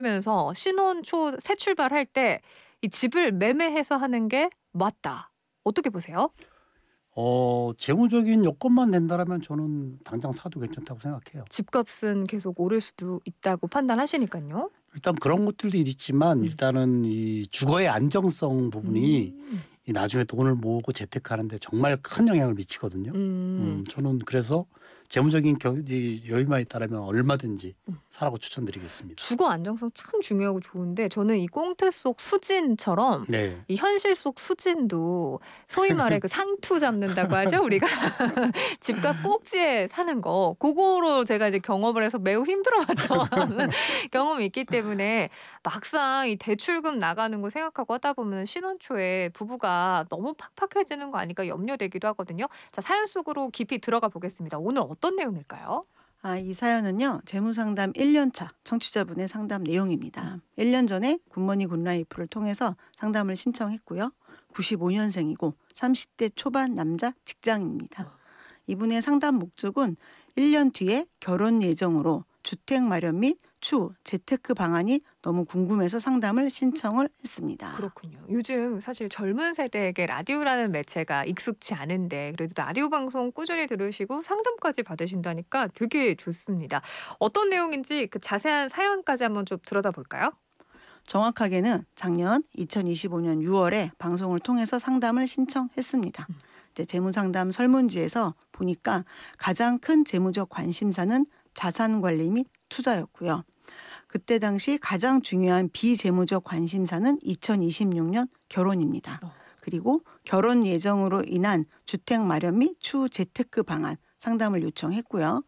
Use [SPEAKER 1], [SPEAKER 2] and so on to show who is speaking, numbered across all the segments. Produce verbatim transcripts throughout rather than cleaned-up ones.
[SPEAKER 1] 면서 신혼 초 새 출발할 때 이 집을 매매해서 하는 게 맞다. 어떻게 보세요?
[SPEAKER 2] 어 재무적인 여건만 된다라면 저는 당장 사도 괜찮다고 생각해요.
[SPEAKER 1] 집값은 계속 오를 수도 있다고 판단하시니깐요.
[SPEAKER 2] 일단 그런 것들도 있지만
[SPEAKER 1] 음.
[SPEAKER 2] 일단은 이 주거의 안정성 부분이
[SPEAKER 1] 음.
[SPEAKER 2] 이 나중에 돈을 모으고 재테크하는 데 정말 큰 영향을 미치거든요.
[SPEAKER 1] 음.
[SPEAKER 2] 음 저는 그래서 재무적인 겨 이 여유만 있다라면 얼마든지
[SPEAKER 1] 음.
[SPEAKER 2] 사라고 추천드리겠습니다.
[SPEAKER 1] 주거 안정성 참 중요하고 좋은데 저는 이 꽁트 속 수진처럼
[SPEAKER 2] 네.
[SPEAKER 1] 이 현실 속 수진도 소위 말해 그 상투 잡는다고 하죠, 우리가. 집값 꼭지에 사는 거 고거로 제가 이제 경험을 해서 매우 힘들어했던 경험이 있기 때문에 막상 이 대출금 나가는 거 생각하고 하다 보면 신혼 초에 부부가 너무 팍팍해지는 거 아닐까 염려되기도 하거든요. 자, 사연 속으로 깊이 들어가 보겠습니다. 오늘 어떤 내용일까요?
[SPEAKER 3] 아, 이 사연은요. 재무상담 일 년 차 청취자분의 상담 내용입니다. 일 년 전에 굿머니 굿라이프를 통해서 상담을 신청했고요. 구십오 년생이고 삼십 대 초반 남자 직장인입니다. 이분의 상담 목적은 일 년 뒤에 결혼 예정으로 주택 마련 및 추후 재테크 방안이 너무 궁금해서 상담을 신청을 했습니다.
[SPEAKER 1] 그렇군요. 요즘 사실 젊은 세대에게 라디오라는 매체가 익숙치 않은데 그래도 라디오 방송 꾸준히 들으시고 상담까지 받으신다니까 되게 좋습니다. 어떤 내용인지 그 자세한 사연까지 한번 좀 들여다 볼까요?
[SPEAKER 3] 정확하게는 작년 이천이십오 년 유월에 방송을 통해서 상담을 신청했습니다. 이제 재무상담 설문지에서 보니까 가장 큰 재무적 관심사는 자산관리 및 투자였고요. 그때 당시 가장 중요한 비재무적 관심사는 이천이십육 년 결혼입니다. 그리고 결혼 예정으로 인한 주택 마련 및 추후 재테크 방안 상담을 요청했고요.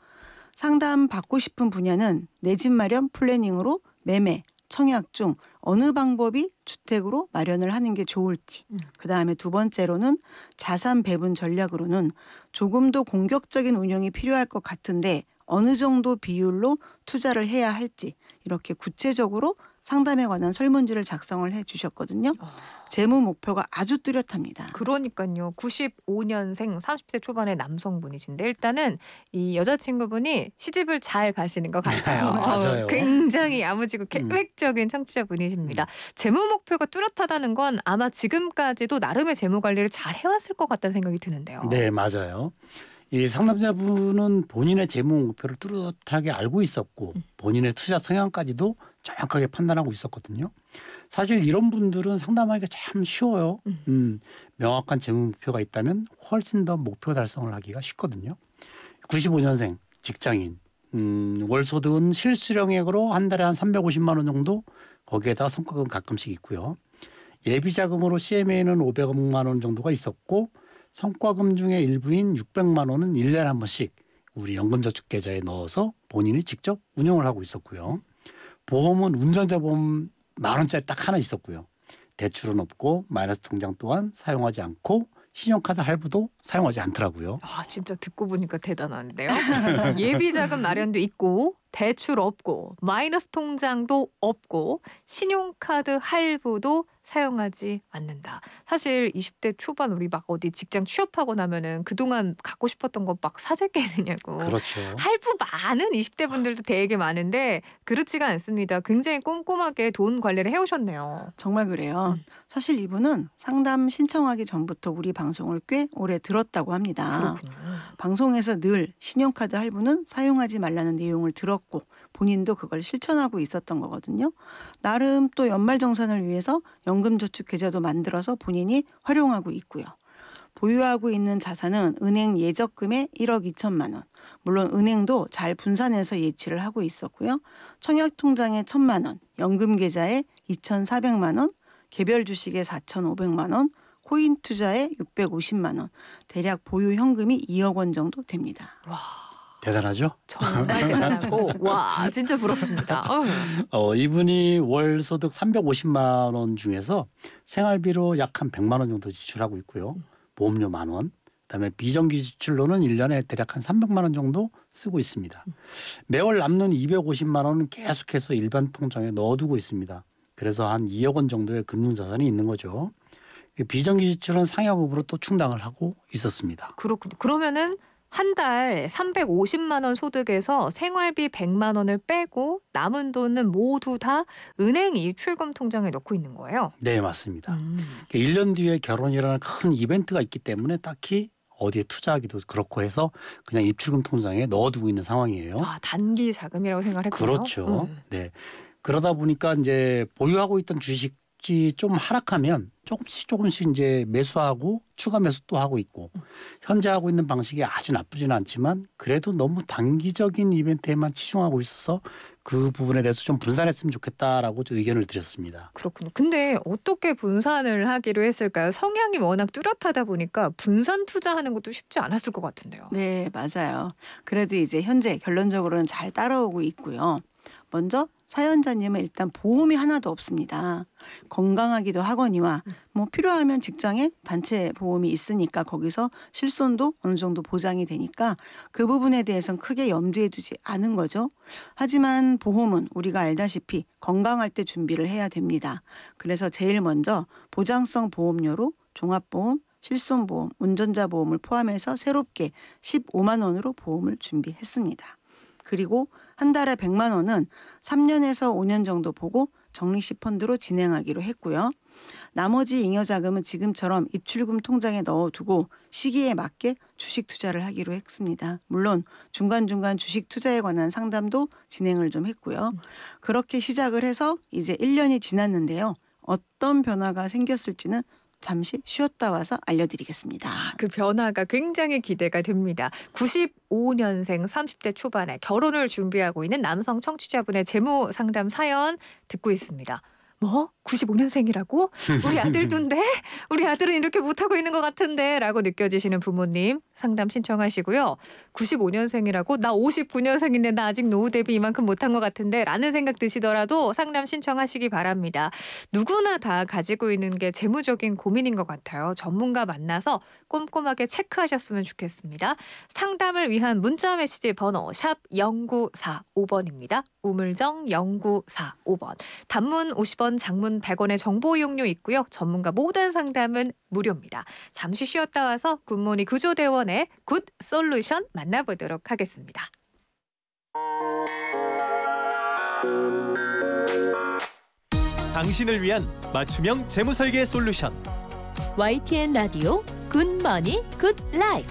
[SPEAKER 3] 상담 받고 싶은 분야는 내 집 마련 플래닝으로 매매, 청약 중 어느 방법이 주택으로 마련을 하는 게 좋을지,
[SPEAKER 1] 음.
[SPEAKER 3] 그다음에 두 번째로는 자산 배분 전략으로는 조금 더 공격적인 운영이 필요할 것 같은데 어느 정도 비율로 투자를 해야 할지 이렇게 구체적으로 상담에 관한 설문지를 작성을 해 주셨거든요.
[SPEAKER 1] 아,
[SPEAKER 3] 재무 목표가 아주 뚜렷합니다.
[SPEAKER 1] 그러니까요. 구십오 년생 삼십 대 초반의 남성분이신데 일단은 이 여자친구분이 시집을 잘 가시는 것 같아요. 어,
[SPEAKER 2] 맞아요.
[SPEAKER 1] 굉장히 야무지고
[SPEAKER 2] 음.
[SPEAKER 1] 계획적인 청취자분이십니다.
[SPEAKER 2] 음.
[SPEAKER 1] 재무 목표가 뚜렷하다는 건 아마 지금까지도 나름의 재무 관리를 잘 해왔을 것 같다는 생각이 드는데요.
[SPEAKER 2] 네, 맞아요. 이 상담자분은 본인의 재무 목표를 뚜렷하게 알고 있었고 본인의 투자 성향까지도 정확하게 판단하고 있었거든요. 사실 이런 분들은 상담하기가 참 쉬워요.
[SPEAKER 1] 음.
[SPEAKER 2] 음, 명확한 재무 목표가 있다면 훨씬 더 목표 달성을 하기가 쉽거든요. 구십오 년생 직장인, 음, 월 소득은 실수령액으로 한 달에 한 삼백오십만 원 정도, 거기에다가 성과금 가끔씩 있고요. 예비 자금으로 씨엠에이는 오백만 원 정도가 있었고 성과금 중에 일부인 육백만 원은 일 년에 한 번씩 우리 연금저축계좌에 넣어서 본인이 직접 운영을 하고 있었고요. 보험은 운전자 보험 만 원짜리 딱 하나 있었고요. 대출은 없고 마이너스 통장 또한 사용하지 않고 신용카드 할부도 사용하지 않더라고요.
[SPEAKER 1] 아, 진짜 듣고 보니까 대단한데요. 예비 자금 마련도 있고 대출 없고 마이너스 통장도 없고 신용카드 할부도 사용하지 않는다. 사실 이십 대 초반 우리 막 어디 직장 취업하고 나면은 그동안 갖고 싶었던 거 막 사재게 되냐고.
[SPEAKER 2] 그렇죠.
[SPEAKER 1] 할부 많은 이십 대 분들도 되게 많은데 그렇지가 않습니다. 굉장히 꼼꼼하게 돈 관리를 해오셨네요.
[SPEAKER 3] 정말 그래요.
[SPEAKER 1] 음.
[SPEAKER 3] 사실 이분은 상담 신청하기 전부터 우리 방송을 꽤 오래 들었다고 합니다.
[SPEAKER 1] 그렇군요.
[SPEAKER 3] 방송에서 늘 신용카드 할부는 사용하지 말라는 내용을 들었고 본인도 그걸 실천하고 있었던 거거든요. 나름 또 연말정산을 위해서 연금저축계좌도 만들어서 본인이 활용하고 있고요. 보유하고 있는 자산은 은행 예적금의 일억 이천만 원. 물론 은행도 잘 분산해서 예치를 하고 있었고요. 청약통장에 천만 원, 연금계좌에 이천사백만 원, 개별 주식에 사천오백만 원, 코인 투자에 육백오십만 원, 대략 보유 현금이 이억 원 정도 됩니다.
[SPEAKER 1] 와,
[SPEAKER 2] 대단하죠?
[SPEAKER 1] 정말 대단하고 와, 진짜 부럽습니다. 어휴.
[SPEAKER 2] 어, 이분이 월 소득 삼백오십만 원 중에서 생활비로 약 한 백만 원 정도 지출하고 있고요. 보험료 만 원. 그다음에 비정기 지출로는 일 년에 대략 한 삼백만 원 정도 쓰고 있습니다. 매월 남는 이백오십만 원은 계속해서 일반 통장에 넣어두고 있습니다. 그래서 한 이억 원 정도의 금융자산이 있는 거죠. 비정기 지출은 상여금으로 또 충당을 하고 있었습니다.
[SPEAKER 1] 그렇군요. 그러면은 한 달 삼백오십만 원 소득에서 생활비 백만 원을 빼고 남은 돈은 모두 다 은행 입출금 통장에 넣고 있는 거예요.
[SPEAKER 2] 네, 맞습니다.
[SPEAKER 1] 음.
[SPEAKER 2] 일 년 뒤에 결혼이라는 큰 이벤트가 있기 때문에 딱히 어디에 투자하기도 그렇고 해서 그냥 입출금 통장에 넣어두고 있는 상황이에요.
[SPEAKER 1] 아, 단기 자금이라고 생각했군요.
[SPEAKER 2] 그렇죠.
[SPEAKER 1] 음.
[SPEAKER 2] 네. 그러다 보니까 이제 보유하고 있던 주식이 좀 하락하면 조금씩 조금씩 이제 매수하고 추가 매수 또 하고 있고 현재 하고 있는 방식이 아주 나쁘지는 않지만 그래도 너무 단기적인 이벤트에만 치중하고 있어서 그 부분에 대해서 좀 분산했으면 좋겠다라고 의견을 드렸습니다.
[SPEAKER 1] 그렇군요. 근데 어떻게 분산을 하기로 했을까요? 성향이 워낙 뚜렷하다 보니까 분산 투자하는 것도 쉽지 않았을 것 같은데요.
[SPEAKER 3] 네, 맞아요. 그래도 이제 현재 결론적으로는 잘 따라오고 있고요. 먼저 사연자님은 일단 보험이 하나도 없습니다. 건강하기도 하거니와 뭐 필요하면 직장에 단체 보험이 있으니까 거기서 실손도 어느 정도 보장이 되니까 그 부분에 대해서는 크게 염두에 두지 않은 거죠. 하지만 보험은 우리가 알다시피 건강할 때 준비를 해야 됩니다. 그래서 제일 먼저 보장성 보험료로 종합보험, 실손보험, 운전자 보험을 포함해서 새롭게 십오만 원으로 보험을 준비했습니다. 그리고 한 달에 백만 원은 삼 년에서 오 년 정도 보고 적립식 펀드로 진행하기로 했고요. 나머지 잉여 자금은 지금처럼 입출금 통장에 넣어두고 시기에 맞게 주식 투자를 하기로 했습니다. 물론 중간중간 주식 투자에 관한 상담도 진행을 좀 했고요. 그렇게 시작을 해서 이제 일 년이 지났는데요. 어떤 변화가 생겼을지는 잠시 쉬었다 와서 알려드리겠습니다.
[SPEAKER 1] 그 변화가 굉장히 기대가 됩니다. 구십오 년생 삼십 대 초반에 결혼을 준비하고 있는 남성 청취자분의 재무 상담 사연 듣고 있습니다. 뭐? 구십오 년생이라고? 우리 아들도인데? 우리 아들은 이렇게 못하고 있는 것 같은데? 라고 느껴지시는 부모님 상담 신청하시고요. 구십오 년생이라고? 나 오십구 년생인데 나 아직 노후 대비 이만큼 못한 것 같은데? 라는 생각 드시더라도 상담 신청하시기 바랍니다. 누구나 다 가지고 있는 게 재무적인 고민인 것 같아요. 전문가 만나서 꼼꼼하게 체크하셨으면 좋겠습니다. 상담을 위한 문자 메시지 번호 샵 영구사오 번입니다. 우물정 영구사오 번. 단문 오십 원, 장문 백 원의 정보 이용료 있고요. 전문가 모든 상담은 무료입니다. 잠시 쉬었다 와서 굿모닝 구조대원의 굿 솔루션 만나보도록 하겠습니다.
[SPEAKER 4] 당신을 위한 맞춤형 재무설계 솔루션
[SPEAKER 5] 와이티엔 라디오 굿머니 굿라이프.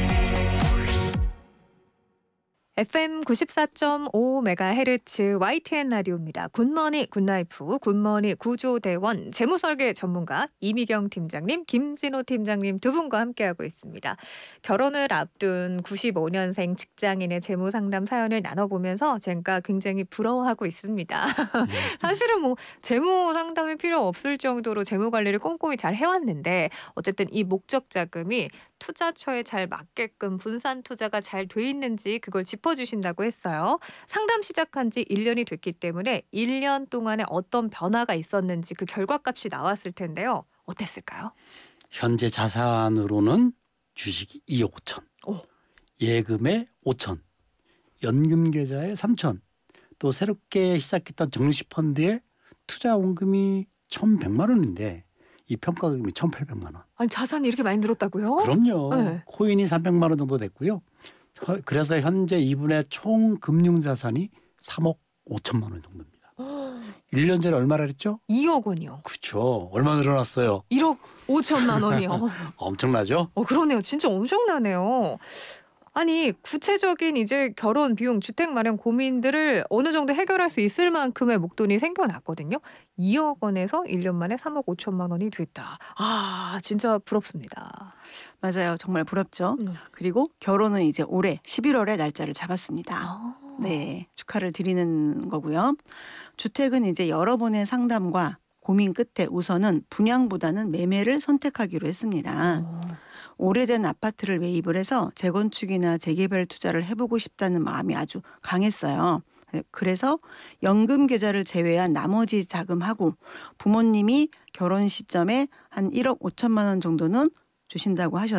[SPEAKER 1] 에프엠 구십사 점 오 메가헤르츠 와이티엔 라디오입니다. 굿머니 굿라이프, 굿머니 구조대원, 재무설계 전문가 이미경 팀장님, 김진호 팀장님 두 분과 함께하고 있습니다. 결혼을 앞둔 구십오 년생 직장인의 재무상담 사연을 나눠보면서 제가 굉장히 부러워하고 있습니다. 사실은 뭐 재무상담이 필요 없을 정도로 재무관리를 꼼꼼히 잘 해왔는데 어쨌든 이 목적 자금이 투자처에 잘 맞게끔 분산 투자가 잘 돼 있는지 그걸 짚어주신다고 했어요. 상담 시작한 지 일 년이 됐기 때문에 일 년 동안에 어떤 변화가 있었는지 그 결과값이 나왔을 텐데요. 어땠을까요?
[SPEAKER 2] 현재 자산으로는 주식이 이억 오천,
[SPEAKER 1] 오.
[SPEAKER 2] 예금에 오천, 연금 계좌에 삼천, 또 새롭게 시작했던 적립식 펀드에 투자 원금이 천백만 원인데 이 평가금이 천팔백만 원.
[SPEAKER 1] 아니 자산이 이렇게 많이 늘었다고요?
[SPEAKER 2] 그럼요.
[SPEAKER 1] 네.
[SPEAKER 2] 코인이 삼백만 원 정도 됐고요. 그래서 현재 이분의 총 금융 자산이 삼억 오천만 원 정도입니다. 일 년 전에 얼마나 했죠?
[SPEAKER 1] 이억 원이요.
[SPEAKER 2] 그렇죠. 얼마 늘어났어요?
[SPEAKER 1] 일억 오천만 원이요.
[SPEAKER 2] 엄청나죠?
[SPEAKER 1] 어, 그러네요. 진짜 엄청나네요. 아니 구체적인 이제 결혼 비용 주택 마련 고민들을 어느 정도 해결할 수 있을 만큼의 목돈이 생겨났거든요. 이억 원에서 일 년 만에 삼억 오천만 원이 됐다. 아 진짜 부럽습니다.
[SPEAKER 3] 맞아요. 정말 부럽죠.
[SPEAKER 1] 음.
[SPEAKER 3] 그리고 결혼은 이제 올해 십일월에 날짜를 잡았습니다.
[SPEAKER 1] 아.
[SPEAKER 3] 네, 축하를 드리는 거고요. 주택은 이제 여러 번의 상담과 고민 끝에 우선은 분양보다는 매매를 선택하기로 했습니다.
[SPEAKER 1] 어.
[SPEAKER 3] 오래된 아파트를 매입을 해서 재건축이나 재개발 투자를 해보고 싶다는 마음이 아주 강했어요. 그래서 연금 계좌를 제외한 나머지 자금하고 부모님이 결혼 시점에 한 일억 오천만 원 정도는 주신다고 하셔서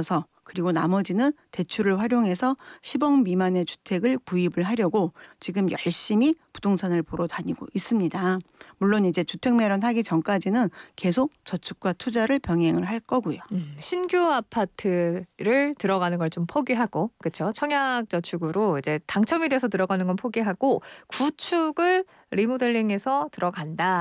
[SPEAKER 3] 그리고 나머지는 대출을 활용해서 십억 미만의 주택을 구입을 하려고 지금 열심히 부동산을 보러 다니고 있습니다. 물론 이제 주택 마련하기 전까지는 계속 저축과 투자를 병행을 할 거고요.
[SPEAKER 1] 음, 신규 아파트를 들어가는 걸 좀 포기하고, 그렇죠? 청약저축으로 이제 당첨이 돼서 들어가는 건 포기하고 구축을 리모델링해서 들어간다.